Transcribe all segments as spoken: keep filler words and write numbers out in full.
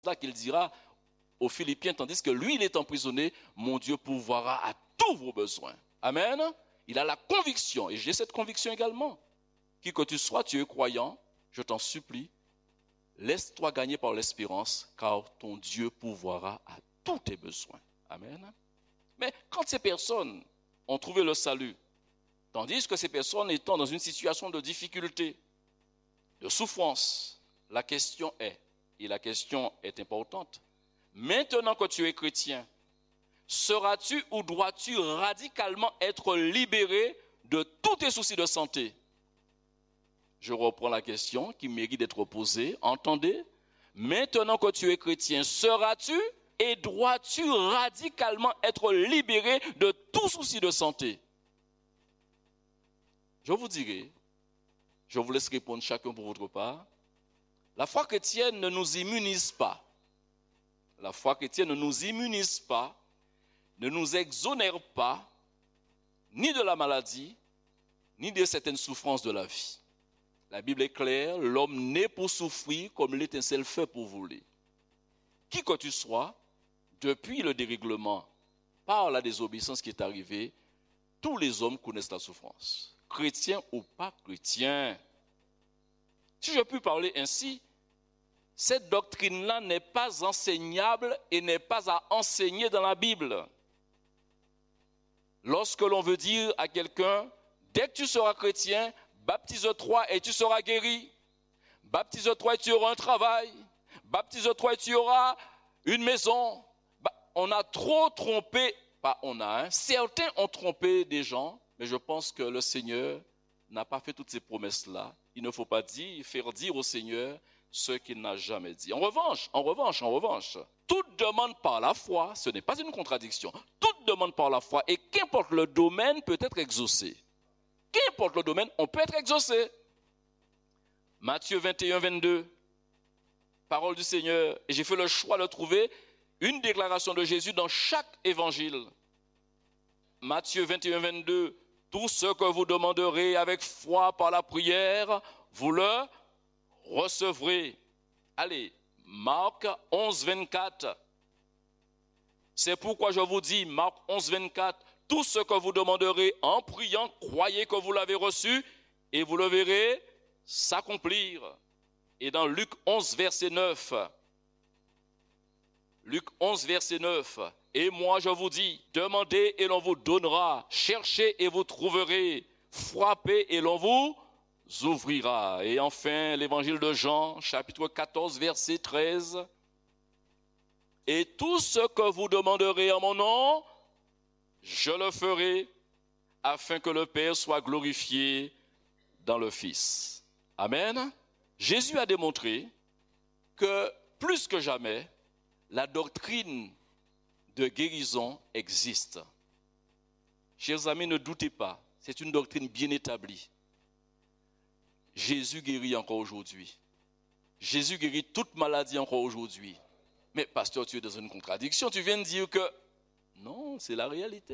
là qu'il dira aux Philippiens, tandis que lui, il est emprisonné, mon Dieu pourvoira à tous vos besoins. Amen. Il a la conviction, et j'ai cette conviction également. Qui que tu sois, tu es croyant, je t'en supplie, laisse-toi gagner par l'espérance, car ton Dieu pourvoira à tous tes besoins. Amen. Mais quand ces personnes ont trouvé le salut, tandis que ces personnes étant dans une situation de difficulté, de souffrance, la question est, et la question est importante, maintenant que tu es chrétien, seras-tu ou dois-tu radicalement être libéré de tous tes soucis de santé? Je reprends la question qui mérite d'être posée. Entendez? Maintenant que tu es chrétien, seras-tu et dois-tu radicalement être libéré de tout souci de santé? Je vous dirai, je vous laisse répondre chacun pour votre part. La foi chrétienne ne nous immunise pas. La foi chrétienne ne nous immunise pas, ne nous exonère pas, ni de la maladie, ni de certaines souffrances de la vie. La Bible est claire, l'homme naît pour souffrir comme l'étincelle fait pour voler. Qui que tu sois, depuis le dérèglement, par la désobéissance qui est arrivée, tous les hommes connaissent la souffrance, chrétiens ou pas chrétiens. Si je puis parler ainsi, cette doctrine-là n'est pas enseignable et n'est pas à enseigner dans la Bible. Lorsque l'on veut dire à quelqu'un, dès que tu seras chrétien, baptise-toi et tu seras guéri. Baptise-toi et tu auras un travail. Baptise-toi et tu auras une maison. On a trop trompé, pas on a, hein, certains ont trompé des gens, mais je pense que le Seigneur n'a pas fait toutes ces promesses-là. Il ne faut pas dire, faire dire au Seigneur ce qu'il n'a jamais dit. En revanche, en revanche, en revanche, toute demande par la foi, ce n'est pas une contradiction. Toute demande par la foi, et qu'importe le domaine, peut être exaucée. Qu'importe le domaine, on peut être exaucé. Matthieu vingt et un, vingt-deux, parole du Seigneur. Et j'ai fait le choix de trouver une déclaration de Jésus dans chaque évangile. Matthieu vingt et un, vingt-deux, tout ce que vous demanderez avec foi par la prière, vous le recevrez. Allez, Marc onze, vingt-quatre. C'est pourquoi je vous dis, Marc onze, vingt-quatre, tout ce que vous demanderez en priant, croyez que vous l'avez reçu et vous le verrez s'accomplir. Et dans Luc onze, verset neuf, Luc onze, verset neuf, et moi je vous dis, demandez et l'on vous donnera, cherchez et vous trouverez, frappez et l'on vous ouvrira. Et enfin, l'évangile de Jean, chapitre quatorze, verset treize, et tout ce que vous demanderez en mon nom, je le ferai, afin que le Père soit glorifié dans le Fils. Amen. Jésus a démontré que, plus que jamais, la doctrine de guérison existe. Chers amis, ne doutez pas, c'est une doctrine bien établie. Jésus guérit encore aujourd'hui. Jésus guérit toute maladie encore aujourd'hui. Mais pasteur, tu es dans une contradiction, tu viens de dire que... Non, c'est la réalité.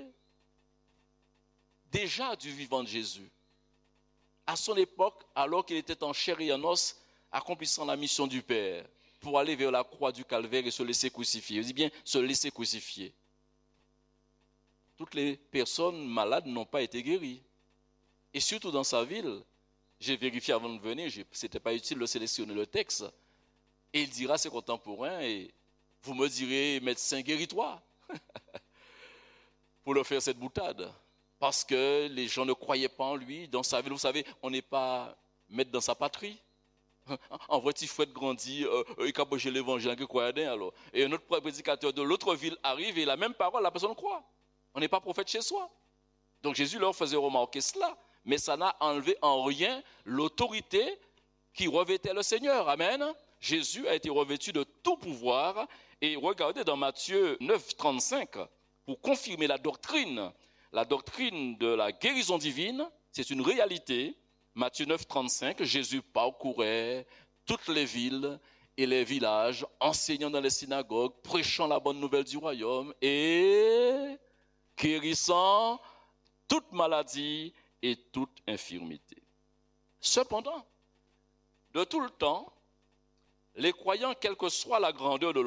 Déjà du vivant de Jésus, à son époque, alors qu'il était en chair et en os, accomplissant la mission du Père, pour aller vers la croix du calvaire et se laisser crucifier. Je dis bien, se laisser crucifier. Toutes les personnes malades n'ont pas été guéries. Et surtout dans sa ville, j'ai vérifié avant de venir, ce n'était pas utile de sélectionner le texte, et il dira à ses contemporains, et vous me direz, médecin, guéris-toi, pour leur faire cette boutade. Parce que les gens ne croyaient pas en lui, dans sa ville, vous savez, on n'est pas maître dans sa patrie. En vrai, si Fred grandit, euh, il capoche l'évangile, alors. Et un autre prédicateur de l'autre ville arrive et la même parole, la personne croit. On n'est pas prophète chez soi. Donc Jésus leur faisait remarquer cela. Mais ça n'a enlevé en rien l'autorité qui revêtait le Seigneur. Amen. Jésus a été revêtu de tout pouvoir. Et regardez dans Matthieu neuf, trente-cinq, pour confirmer la doctrine, la doctrine de la guérison divine, c'est une réalité. Matthieu neuf, trente-cinq, Jésus parcourait toutes les villes et les villages, enseignant dans les synagogues, prêchant la bonne nouvelle du royaume et guérissant toute maladie et toute infirmité. Cependant, de tout le temps, les croyants, quelle que soit la grandeur de